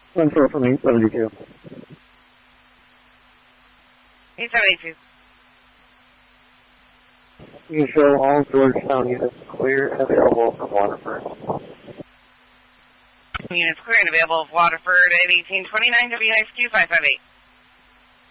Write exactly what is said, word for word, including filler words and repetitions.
Control from eight seventy-two. eight seventy-two. You can show all Georgetown units clear and available from Waterford. Units clear and available of Waterford at eighteen twenty-nine W X Q five five eight.